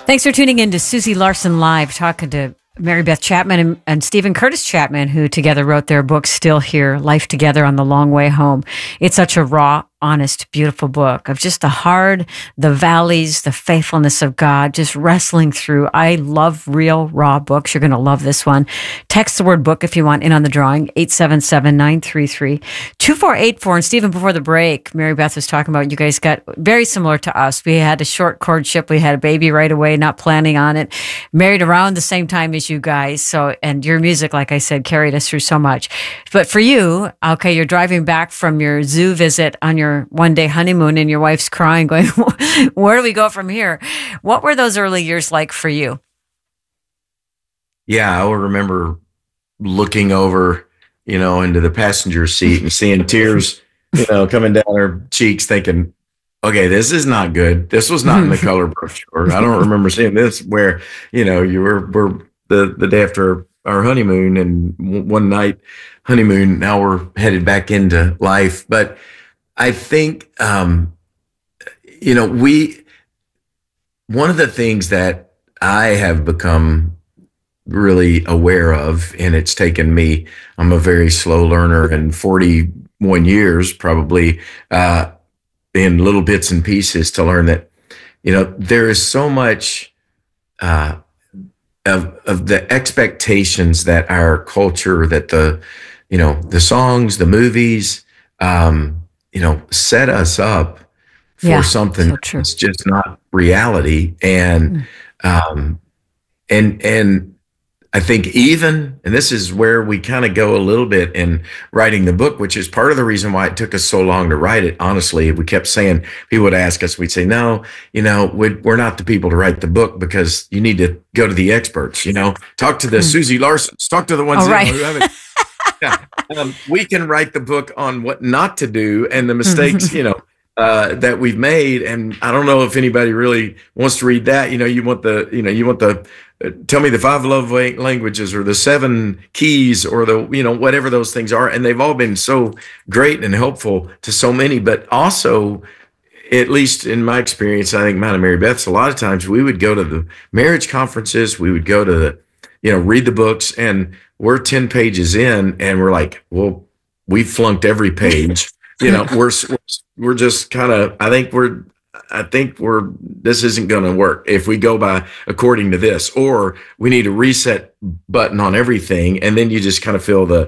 Thanks for tuning in to Susie Larson Live, talking to Mary Beth Chapman and Stephen Curtis Chapman, who together wrote their book, Still Here, Life Together on the Long Way Home. It's such a raw, honest, beautiful book of just the valleys, the faithfulness of God, just wrestling through. I love real, raw books. You're going to love this one. Text the word book if you want in on the drawing, 877-933-2484. And Stephen, before the break, Mary Beth was talking about you guys got very similar to us. We had a short courtship. We had a baby right away, not planning on it. Married around the same time as you guys. So, and your music, like I said, carried us through so much. But for you, okay, you're driving back from your zoo visit on your one-day honeymoon and your wife's crying, going, where do we go from here? What were those early years like for you? Yeah, I will remember looking over, into the passenger seat and seeing tears, coming down her cheeks, thinking, okay, this is not good. This was not in the color brochure. I don't remember seeing this where, you were the day after our honeymoon and one night honeymoon. Now we're headed back into life. But I think, one of the things that I have become really aware of, and it's taken me, I'm a very slow learner, and 41 years probably, in little bits and pieces to learn that, there is so much, of the expectations that our culture, that the songs, the movies, set us up for something that's just not reality. And, and I think and this is where we kind of go a little bit in writing the book, which is part of the reason why it took us so long to write it. Honestly, we kept saying, people would ask us, we'd say, no, we're not the people to write the book, because you need to go to the experts, talk to the Susie Larsons, talk to the ones who haven't. We can write the book on what not to do and the mistakes, that we've made. And I don't know if anybody really wants to read that. You want the tell me the 5 love languages or the 7 keys or the, whatever those things are. And they've all been so great and helpful to so many, but also, at least in my experience, I think mine and Mary Beth's, a lot of times we would go to the marriage conferences, we would go to the, read the books, and we're 10 pages in and we're like, well, we flunked every page. We're just kind of, I think this isn't going to work if we go by according to this, or we need a reset button on everything. And then you just kind of feel the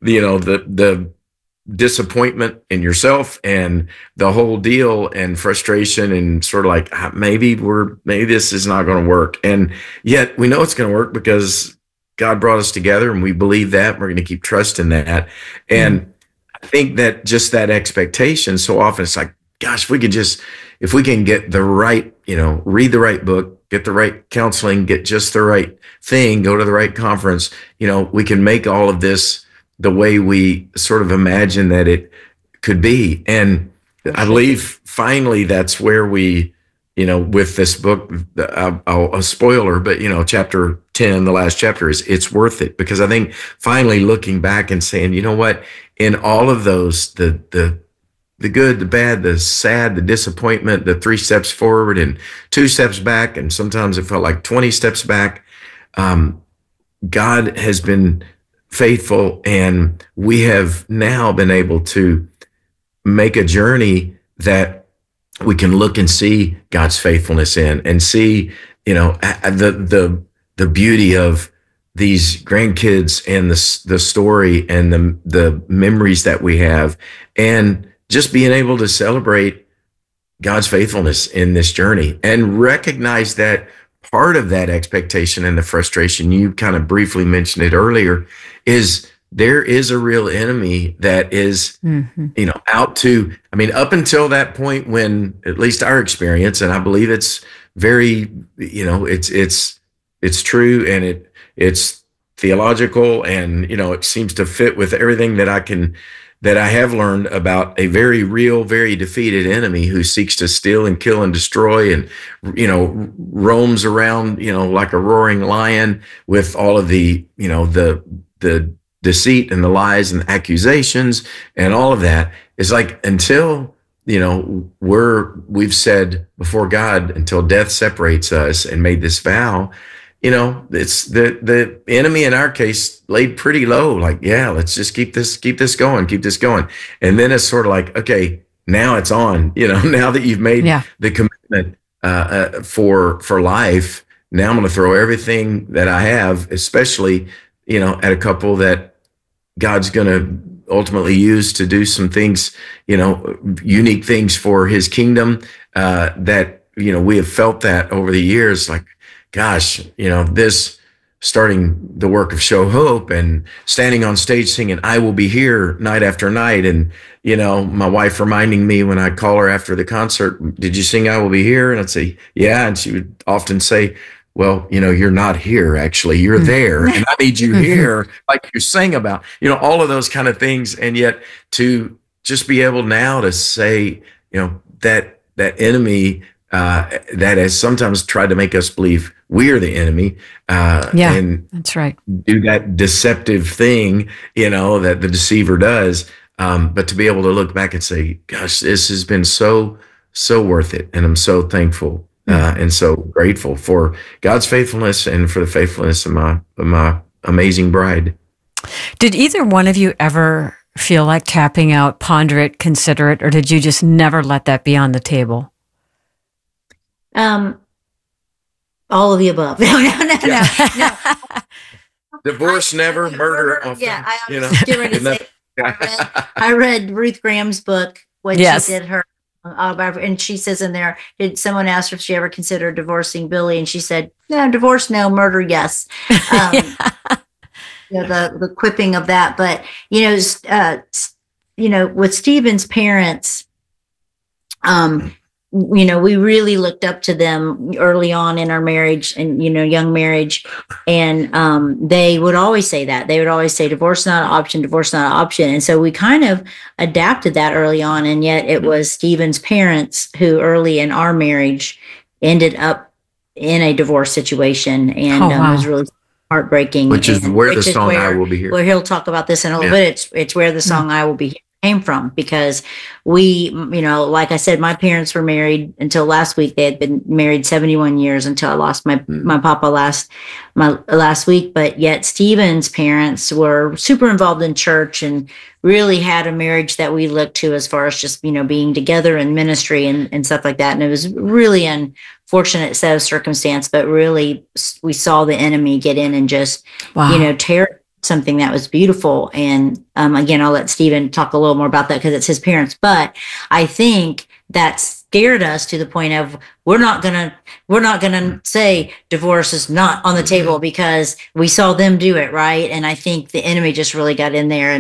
disappointment in yourself and the whole deal, and frustration, and sort of like, maybe this is not going to work. And yet we know it's going to work because God brought us together and we believe that. We're going to keep trusting that. And I think that just that expectation, so often it's like, gosh, if we can get the right, read the right book, get the right counseling, get just the right thing, go to the right conference, we can make all of this the way we sort of imagine that it could be. And I believe finally that's where we, with this book, a spoiler, but chapter 10, the last chapter, it's worth it, because I think finally looking back and saying, what, in all of those, the good, the bad, the sad, the disappointment, the 3 steps forward and 2 steps back, and sometimes it felt like 20 steps back, God has been faithful, and we have now been able to make a journey that we can look and see God's faithfulness in, and see, the beauty of these grandkids and the story and the memories that we have, and just being able to celebrate God's faithfulness in this journey, and recognize that part of that expectation and the frustration, you kind of briefly mentioned it earlier, is there is a real enemy that is, out to, up until that point when, at least our experience, and I believe it's very, it's true, and it's theological, and, it seems to fit with everything that I have learned about a very real, very defeated enemy who seeks to steal and kill and destroy, and, roams around, like a roaring lion with all of the deceit and the lies and accusations and all of that. Is like, until we've said before God until death separates us and made this vow. It's the enemy in our case laid pretty low. Like, yeah, let's just keep this going. And then it's sort of like, okay, now it's on, now that you've made the commitment, for life. Now I'm going to throw everything that I have, especially, at a couple that God's going to ultimately use to do some things, unique things for his kingdom, that, we have felt that over the years, like, gosh, this starting the work of Show Hope and standing on stage singing, I Will Be Here night after night. And, my wife reminding me when I call her after the concert, did you sing I Will Be Here? And I'd say, yeah. And she would often say, well, you're not here, actually. You're there. And I need you here, like you sang about, all of those kind of things. And yet to just be able now to say, that enemy, that has sometimes tried to make us believe we're the enemy. And that's right. Do that deceptive thing, that the deceiver does. But to be able to look back and say, gosh, this has been so worth it. And I'm so thankful and so grateful for God's faithfulness and for the faithfulness of my amazing bride. Did either one of you ever feel like tapping out, ponder it, consider it, or did you just never let that be on the table? All of the above. No. Divorce never, murder often. Yeah, I was getting ready to say. I read Ruth Graham's book when she did her autobiography, and she says in there, did someone ask her if she ever considered divorcing Billy, and she said, no, divorce, no, murder, yes. The quipping of that, but with Stephen's parents, we really looked up to them early on in our marriage and, young marriage. And they would always say that. They would always say, divorce not an option, divorce not an option. And so we kind of adapted that early on. And yet it was Stephen's parents who early in our marriage ended up in a divorce situation. And it was really heartbreaking. Which is where the song I Will Be Here. Well, he'll talk about this in a little bit. It's where the song I Will Be Here came from, because we, like I said, my parents were married until last week. They had been married 71 years until I lost my papa last week. But yet Stephen's parents were super involved in church and really had a marriage that we looked to as far as just, being together in ministry and stuff like that. And it was really unfortunate set of circumstance, but really we saw the enemy get in and just, tear something that was beautiful. And again, I'll let Stephen talk a little more about that because it's his parents. But I think that scared us to the point of we're not gonna say divorce is not on the table because we saw them do it, right? And I think the enemy just really got in there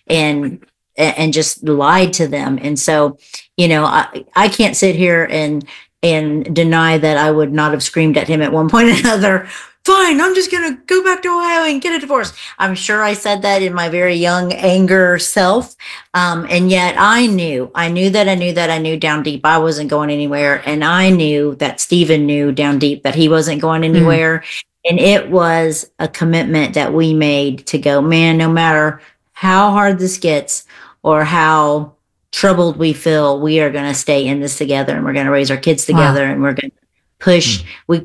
and just lied to them. And so, I can't sit here and deny that I would not have screamed at him at one point or another, fine, I'm just going to go back to Ohio and get a divorce. I'm sure I said that in my very young anger self. And yet I knew down deep I wasn't going anywhere. And I knew that Stephen knew down deep that he wasn't going anywhere. And it was a commitment that we made to go, man, no matter how hard this gets or how troubled we feel, we are going to stay in this together and we're going to raise our kids together and we're going to push.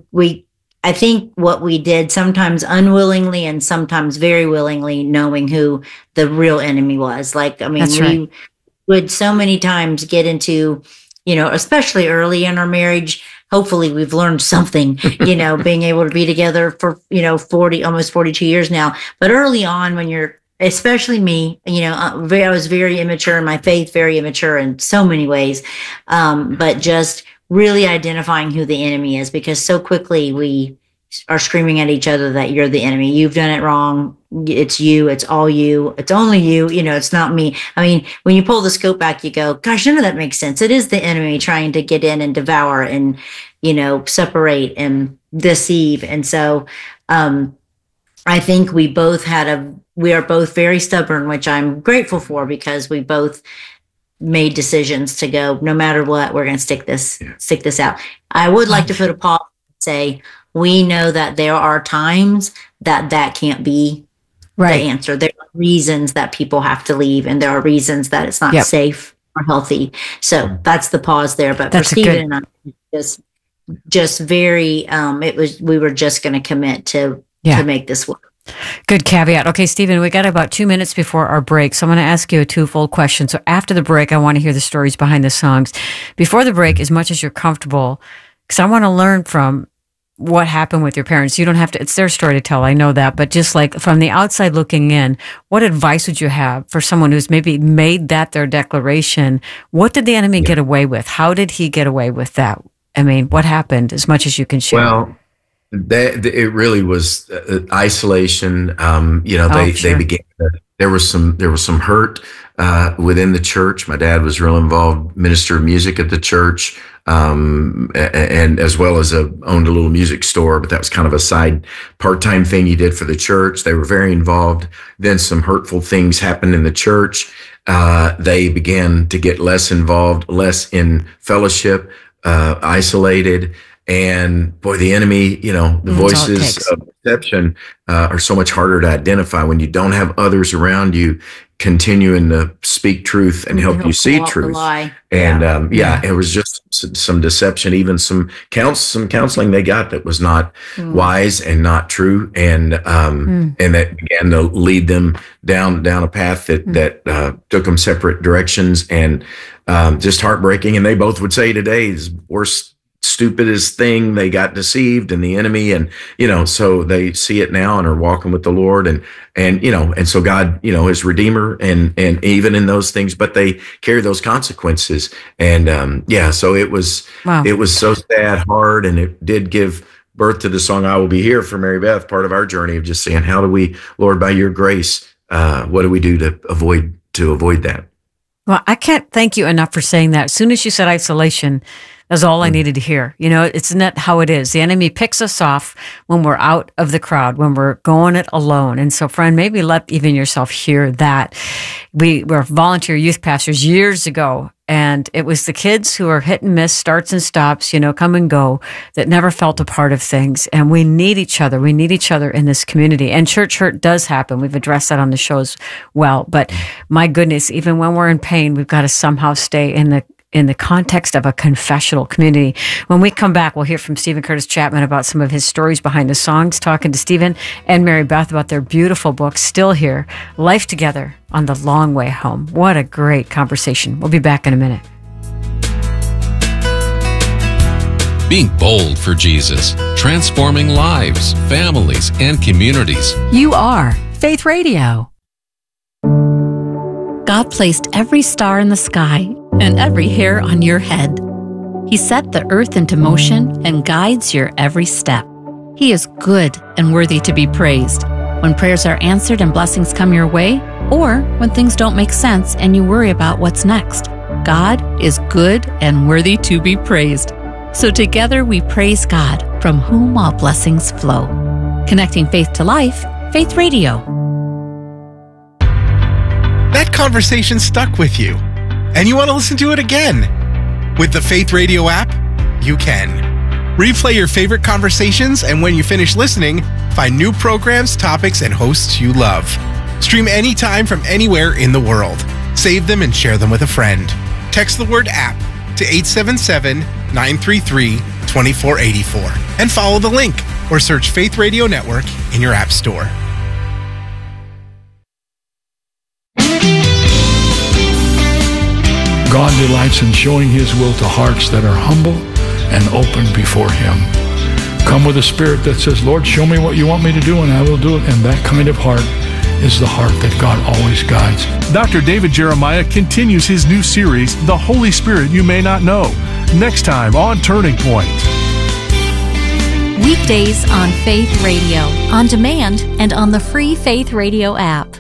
I think what we did, sometimes unwillingly and sometimes very willingly, knowing who the real enemy was. We would so many times get into, especially early in our marriage, hopefully we've learned something, being able to be together for, almost 42 years now. But early on when you're, especially me, I was very immature in my faith, very immature in so many ways. But just really identifying who the enemy is, because so quickly we are screaming at each other that you're the enemy. You've done it wrong. It's you. It's all you. It's only you. It's not me. I mean, when you pull the scope back, you go, gosh, none of that makes sense. It is the enemy trying to get in and devour and, separate and deceive. And so, I think we are both very stubborn, which I'm grateful for, because we both made decisions to go, no matter what, we're going to stick this out. I would like to put a pause and say, we know that there are times that can't be the answer. There are reasons that people have to leave, and there are reasons that it's not safe more healthy. So that's the pause there. But for Stephen and I, just very, we were just going to commit to make this work. Good caveat. Okay, Stephen, we got about 2 minutes before our break, so I'm going to ask you a twofold question. So after the break, I want to hear the stories behind the songs. Before the break, as much as you're comfortable, because I want to learn from what happened with your parents. You don't have to, it's their story to tell, I know that, but just like from the outside looking in, what advice would you have for someone who's maybe made that their declaration? What did the enemy get away with? How did he get away with that? I mean, what happened, as much as you can share? Well, it really was isolation. They began. There was some hurt within the church. My dad was real involved, minister of music at the church, and as well as owned a little music store. But that was kind of a side part-time thing he did for the church. They were very involved. Then some hurtful things happened in the church. They began to get less involved, less in fellowship, isolated. And boy, the enemy, the voices of deception are so much harder to identify when you don't have others around you continuing to speak truth and help you see truth. And it was just some deception, even some counseling they got that was not wise and not true, and that began to lead them down a path that took them separate directions, and just heartbreaking. And they both would say today is worst, stupidest thing. They got deceived in the enemy, and so they see it now and are walking with the Lord, and so God is Redeemer, and even in those things, but they carry those consequences, and so it was so sad, hard, and it did give birth to the song "I Will Be Here" for Mary Beth. Part of our journey of just saying, how do we, Lord, by your grace, what do we do to avoid that? Well, I can't thank you enough for saying that. As soon as you said isolation, that's all I needed to hear. It's not how it is. The enemy picks us off when we're out of the crowd, when we're going it alone. And so, friend, maybe let even yourself hear that. We were volunteer youth pastors years ago, and it was the kids who are hit and miss, starts and stops, come and go, that never felt a part of things. And we need each other. We need each other in this community. And church hurt does happen. We've addressed that on the show as well. But my goodness, even when we're in pain, we've got to somehow stay in the context of a confessional community. When we come back, we'll hear from Steven Curtis Chapman about some of his stories behind the songs, talking to Steven and Mary Beth about their beautiful book, Still Here, Life Together on the Long Way Home. What a great conversation. We'll be back in a minute. Being bold for Jesus, transforming lives, families, and communities. You are Faith Radio. God placed every star in the sky and every hair on your head. He set the earth into motion and guides your every step. He is good and worthy to be praised. When prayers are answered and blessings come your way, or when things don't make sense and you worry about what's next, God is good and worthy to be praised. So together we praise God, from whom all blessings flow. Connecting faith to life, Faith Radio. That conversation stuck with you, and you want to listen to it again. With the Faith Radio app, you can. Replay your favorite conversations, and when you finish listening, find new programs, topics, and hosts you love. Stream anytime from anywhere in the world. Save them and share them with a friend. Text the word app to 877-933-2484 and follow the link, or search Faith Radio Network in your app store. God delights in showing His will to hearts that are humble and open before Him. Come with a spirit that says, Lord, show me what you want me to do, and I will do it. And that kind of heart is the heart that God always guides. Dr. David Jeremiah continues his new series, The Holy Spirit You May Not Know, next time on Turning Point. Weekdays on Faith Radio, on demand, and on the free Faith Radio app.